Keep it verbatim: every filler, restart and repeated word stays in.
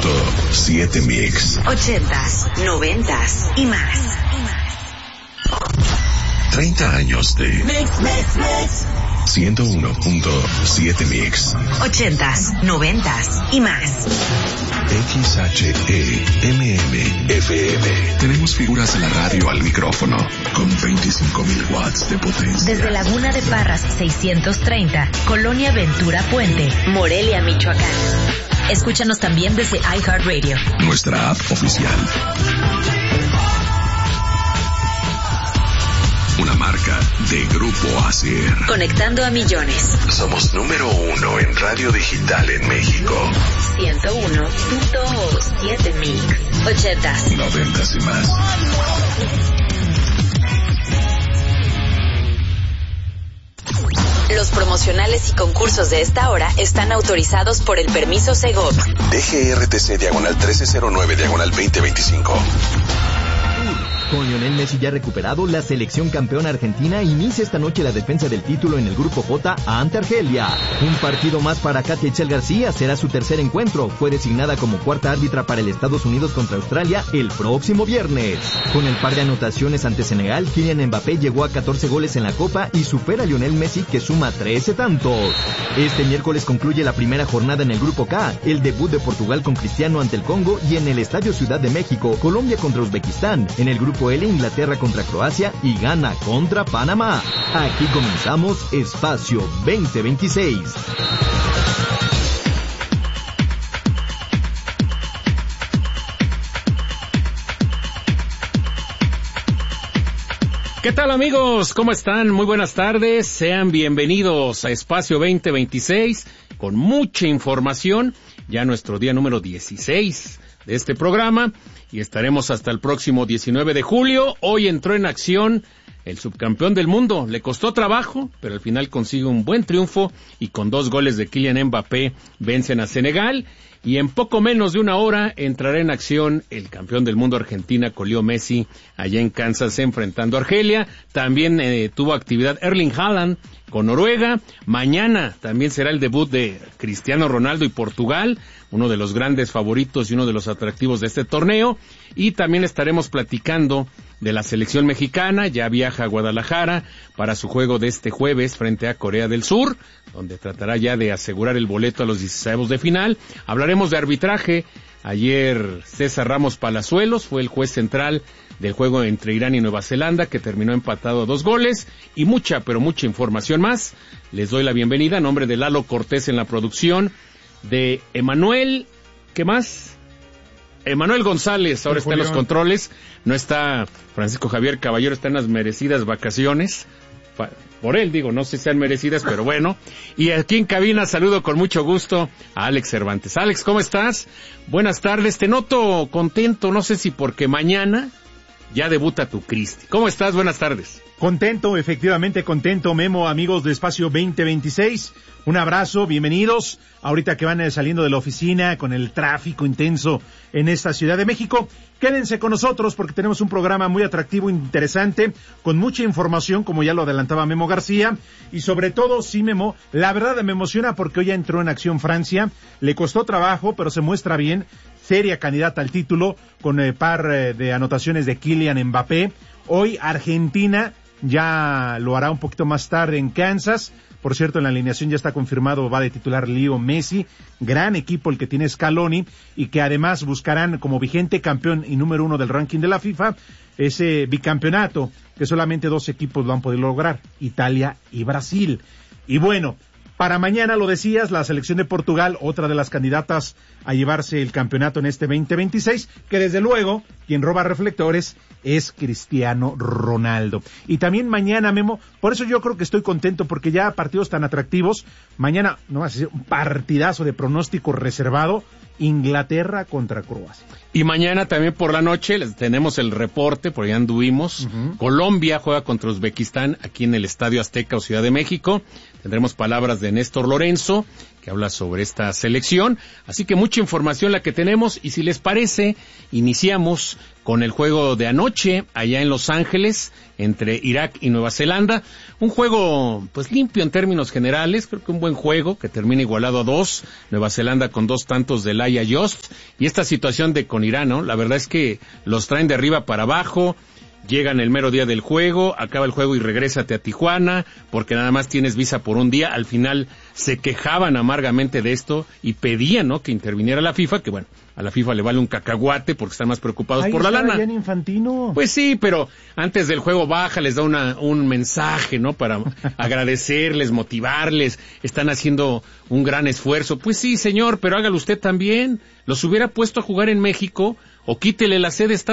punto siete Mix. Ochentas, noventas y más. treinta años de Mix, Mix, Mix. ciento uno punto siete Mix. Ochentas, noventas y más. X H E M M F M. Tenemos figuras de la radio al micrófono con veinticinco mil watts de potencia. Desde Laguna de Parras seiscientos treinta, Colonia Ventura Puente, Morelia, Michoacán. Escúchanos también desde iHeartRadio, nuestra app oficial. Una marca de Grupo Acer. Conectando a millones. Somos número uno en radio digital en México. ciento uno punto siete Mix. Ochentas, noventas y más. Los promocionales y concursos de esta hora están autorizados por el permiso Segov. D G R T C diagonal trece cero nueve diagonal veinte veinticinco. Con Lionel Messi ya recuperado, la selección campeona argentina inicia esta noche la defensa del título en el Grupo J ante Argelia. Un partido más para Katia Itzel García, será su tercer encuentro. Fue designada como cuarta árbitra para el Estados Unidos contra Australia el próximo viernes. Con el par de anotaciones ante Senegal, Kylian Mbappé llegó a catorce goles en la Copa y supera a Lionel Messi, que suma trece tantos. Este miércoles concluye la primera jornada en el Grupo K, el debut de Portugal con Cristiano ante el Congo, y en el Estadio Ciudad de México, Colombia contra Uzbekistán. En el Grupo L, Inglaterra contra Croacia y Ghana contra Panamá. Aquí comenzamos Espacio veinte veintiséis. ¿Qué tal, amigos? ¿Cómo están? Muy buenas tardes. Sean bienvenidos a Espacio veinte veintiséis con mucha información. Ya nuestro día número dieciséis de este programa y estaremos hasta el próximo diecinueve de julio. Hoy entró en acción el subcampeón del mundo. Le costó trabajo, pero al final consigue un buen triunfo y con dos goles de Kylian Mbappé vencen a Senegal. Y en poco menos de una hora entrará en acción el campeón del mundo Argentina, con Leo Messi, allá en Kansas enfrentando a Argelia. También eh, tuvo actividad Erling Haaland con Noruega. Mañana también será el debut de Cristiano Ronaldo y Portugal, uno de los grandes favoritos y uno de los atractivos de este torneo. Y también estaremos platicando de la selección mexicana. Ya viaja a Guadalajara para su juego de este jueves frente a Corea del Sur, donde tratará ya de asegurar el boleto a los dieciseisavos de final. Hablaremos de arbitraje. Ayer César Ramos Palazuelos fue el juez central del juego entre Irán y Nueva Zelanda, que terminó empatado a dos goles, y mucha, pero mucha información más. Les doy la bienvenida a nombre de Lalo Cortés en la producción, de Emanuel, ¿qué más? Emanuel González, ahora está en los controles. No está Francisco Javier Caballero, está en las merecidas vacaciones. Por él, digo, no sé si sean merecidas, pero bueno. Y aquí en cabina saludo con mucho gusto a Alex Cervantes. Alex, ¿cómo estás? Buenas tardes, te noto contento, no sé si porque mañana ya debuta tu Cristi. ¿Cómo estás? Buenas tardes. Contento, efectivamente contento, Memo, amigos de Espacio veinte veintiséis. Un abrazo, bienvenidos. Ahorita que van saliendo de la oficina con el tráfico intenso en esta Ciudad de México, quédense con nosotros porque tenemos un programa muy atractivo, interesante, con mucha información, como ya lo adelantaba Memo García, y sobre todo, sí, Memo, la verdad me emociona porque hoy ya entró en acción Francia. Le costó trabajo, pero se muestra bien, seria candidata al título, con el par eh, de anotaciones de Kylian Mbappé. Hoy Argentina ya lo hará un poquito más tarde en Kansas. Por cierto, en la alineación ya está confirmado, va de titular Leo Messi, gran equipo el que tiene Scaloni, y que además buscarán como vigente campeón y número uno del ranking de la FIFA, ese bicampeonato que solamente dos equipos lo han podido lograr, Italia y Brasil. Y bueno, para mañana, lo decías, la selección de Portugal, otra de las candidatas a llevarse el campeonato en este veinte veintiséis, que desde luego, quien roba reflectores es Cristiano Ronaldo. Y también mañana, Memo, por eso yo creo que estoy contento, porque ya partidos tan atractivos, mañana no va a ser un partidazo de pronóstico reservado, Inglaterra contra Croacia. Y mañana también por la noche les tenemos el reporte, por allá anduvimos. Uh-huh. Colombia juega contra Uzbekistán aquí en el Estadio Azteca o Ciudad de México. Tendremos palabras de Néstor Lorenzo, que habla sobre esta selección. Así que mucha información la que tenemos, y si les parece, iniciamos con el juego de anoche allá en Los Ángeles entre Irak y Nueva Zelanda. Un juego pues limpio en términos generales, creo que un buen juego que termina igualado a dos, Nueva Zelanda con dos tantos de Laia Yost, y esta situación de con Irán, ¿no? La verdad es que los traen de arriba para abajo. Llegan el mero día del juego, acaba el juego y regrésate a Tijuana, porque nada más tienes visa por un día. Al final se quejaban amargamente de esto y pedían, ¿no?, que interviniera la FIFA, que bueno, a la FIFA le vale un cacahuate porque están más preocupados Ahí por la lana. Ya en Infantino. Pues sí, pero antes del juego baja, les da una, un mensaje, ¿no?, para agradecerles, motivarles, están haciendo un gran esfuerzo. Pues sí, señor, pero hágalo usted también. Los hubiera puesto a jugar en México o quítele la sede.